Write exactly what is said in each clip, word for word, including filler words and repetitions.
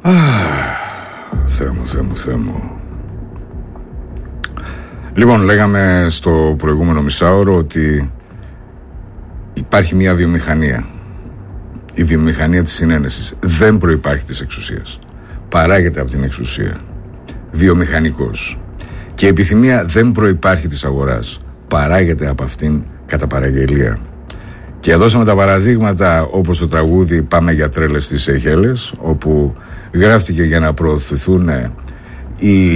Θεέ μου, Θεέ μου, Θεέ μου. Λοιπόν, λέγαμε στο προηγούμενο μισάωρο ότι υπάρχει μια βιομηχανία. Η βιομηχανία της συνένεσης δεν προϋπάρχει της εξουσίας. Παράγεται από την εξουσία. Βιομηχανικός. Και η επιθυμία δεν προϋπάρχει της αγοράς. Παράγεται από αυτήν κατά παραγγελία. Και δώσαμε τα παραδείγματα όπως το τραγούδι «Πάμε για τρέλες στις Σεϊχέλες», όπου γράφτηκε για να προωθηθούν οι,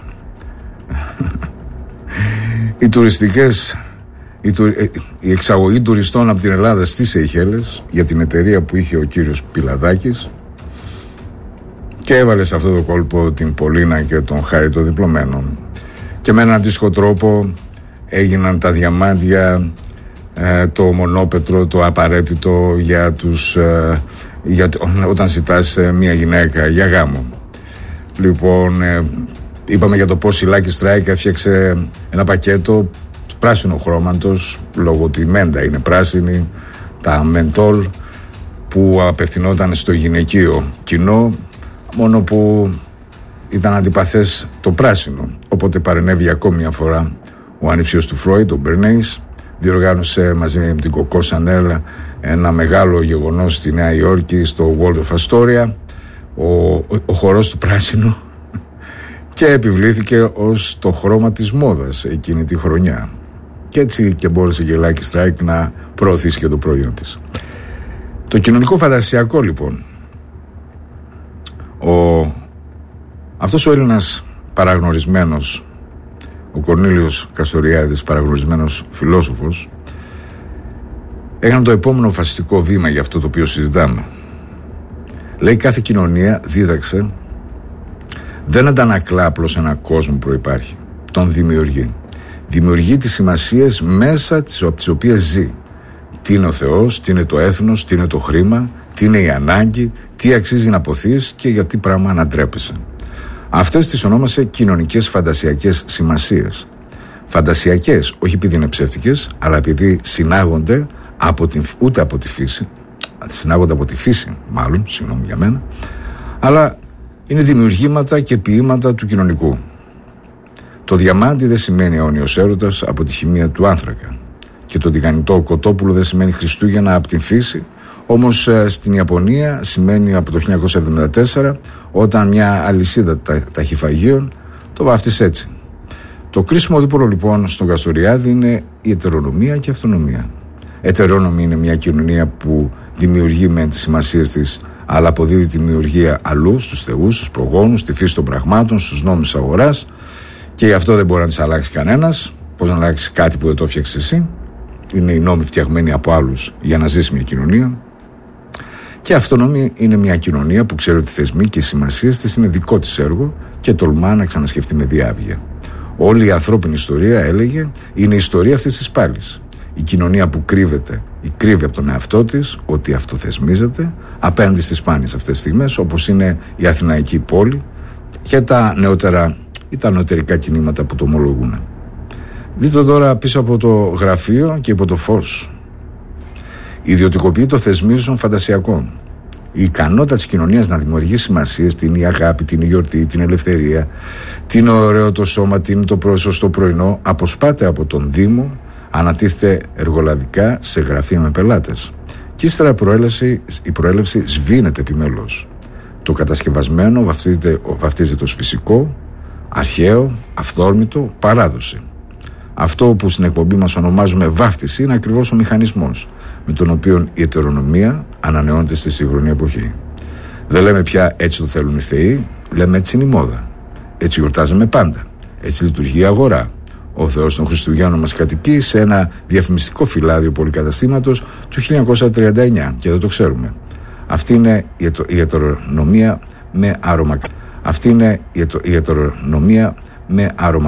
οι τουριστικές, η, του, η εξαγωγή τουριστών από την Ελλάδα στις Σεϊχέλες για την εταιρεία που είχε ο κύριος Πιλαδάκης, και έβαλε σε αυτό το κόλπο την Πολίνα και τον Χάρη των διπλωμένων. Και με έναν αντίστοιχο τρόπο έγιναν τα διαμάντια, ε, το μονόπετρο, το απαραίτητο για τους, ε, για, όταν ζητάς ε, μια γυναίκα για γάμο. Λοιπόν, ε, είπαμε για το πώς η Lucky Strike έφτιαξε ένα πακέτο πράσινο χρώματος, λόγω ότι η μέντα είναι πράσινη, τα μεντόλ, που απευθυνόταν στο γυναικείο κοινό, μόνο που ήταν αντιπαθές το πράσινο. Οπότε παρενέβη ακόμη μια φορά ο ανιψιός του Φρόιντ, ο Μπερνέης, διοργάνωσε μαζί με την Κοκό Σανέλ ένα μεγάλο γεγονός στη Νέα Υόρκη, στο World of Astoria, ο, ο, ο χορός του πράσινου, και επιβλήθηκε ως το χρώμα της μόδας εκείνη τη χρονιά. Και έτσι και μπόρεσε και η Lucky Strike να προωθήσει και το προϊόν της. Το κοινωνικό φαντασιακό, λοιπόν, ο, αυτός ο Έλληνας παραγνωρισμένος, ο Κορνήλιος Καστοριάδης, παραγνωρισμένος φιλόσοφος, έκανε το επόμενο φασιστικό βήμα για αυτό το οποίο συζητάμε. Λέει, κάθε κοινωνία, δίδαξε, δεν αντανακλά απλώς ένα κόσμο που προϋπάρχει, τον δημιουργεί. Δημιουργεί τις σημασίες μέσα από τις οποίες ζει. Τι είναι ο Θεός, τι είναι το έθνος, τι είναι το χρήμα, τι είναι η ανάγκη, τι αξίζει να αποθείς και για τι πράγμα ανατρέπεσαι. Αυτές τις ονόμασε κοινωνικές φαντασιακές σημασίες. Φαντασιακές, όχι επειδή είναι ψεύτικες, αλλά επειδή συνάγονται από την, ούτε από τη φύση, συνάγονται από τη φύση, μάλλον, συγγνώμη για μένα, αλλά είναι δημιουργήματα και ποίηματα του κοινωνικού. Το διαμάντι δεν σημαίνει αιώνιος έρωτας από τη χημεία του άνθρακα. Και το τηγανιτό κοτόπουλο δεν σημαίνει Χριστούγεννα από την φύση. Όμως στην Ιαπωνία σημαίνει από το χίλια εννιακόσια εβδομήντα τέσσερα, όταν μια αλυσίδα ταχυφαγείων το βάφτισε έτσι. Το κρίσιμο δίπολο, λοιπόν, στον Καστοριάδη είναι η ετερονομία και η αυτονομία. Ετερόνομη είναι μια κοινωνία που δημιουργεί με τις σημασίες της, αλλά αποδίδει τη δημιουργία αλλού, στους θεούς, στους προγόνους, στη φύση των πραγμάτων, στους νόμους της αγοράς, και γι' αυτό δεν μπορεί να τις αλλάξει κανένας. Πώς να αλλάξει κάτι που δεν το έφτιαξες εσύ? Είναι οι νόμοι φτιαγμένοι από άλλους για να ζήσει μια κοινωνία. Και αυτονομία είναι μια κοινωνία που ξέρει ότι οι θεσμοί και οι σημασίες της είναι δικό της έργο και τολμά να ξανασκεφτεί με διάβγεια. Όλη η ανθρώπινη ιστορία, έλεγε, είναι η ιστορία αυτής της πάλης. Η κοινωνία που κρύβεται ή κρύβει από τον εαυτό της ότι αυτοθεσμίζεται απέναντι στις σπάνιες αυτές τις στιγμές, όπως είναι η Αθηναϊκή πόλη και τα νεότερα ή τα νεωτερικά κινήματα που το ομολογούν. Δείτε τώρα πίσω από το γραφείο και υπό το φως. Ιδιωτικοποιεί το θεσμίζον φαντασιακό. Η ικανότητα της κοινωνίας να δημιουργεί σημασίες, την η αγάπη, την η γιορτή, την ελευθερία, την ωραίο το σώμα, την το σωστό πρωινό, αποσπάται από τον Δήμο, ανατίθεται εργολαβικά σε γραφεία με πελάτες. Και ύστερα η προέλευση σβήνεται επιμέλως. Το κατασκευασμένο βαφτίζεται, βαφτίζεται ως φυσικό, αρχαίο, αυθόρμητο, παράδοση. Αυτό που στην εκπομπή μας ονομάζουμε βάφτιση είναι ακριβώς ο μηχανισμός με τον οποίο η ετερονομία ανανεώνεται στη σύγχρονη εποχή. Δεν λέμε πια έτσι το θέλουν οι θεοί, λέμε έτσι είναι η μόδα. Έτσι γιορτάζαμε πάντα. Έτσι λειτουργεί η αγορά. Ο Θεός των Χριστουγέννων μας κατοικεί σε ένα διαφημιστικό φυλάδιο πολυκαταστήματος του χίλια εννιακόσια τριάντα εννιά και δεν το ξέρουμε. Αυτή είναι η ετερονομία με άρωμα. Αυτή είναι η ετερονομία με άρωμα.